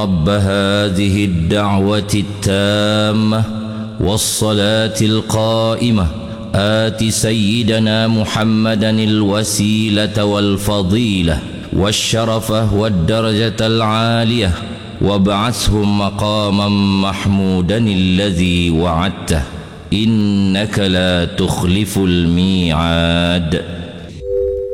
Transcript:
رب هذه الدعوة التامة والصلاة القائمة آت سيدنا محمدا الوسيلة والفضيلة والشرفة والدرجة العالية وابعثه مقاما محمودا الذي وعدته إنك لا تخلف الميعاد.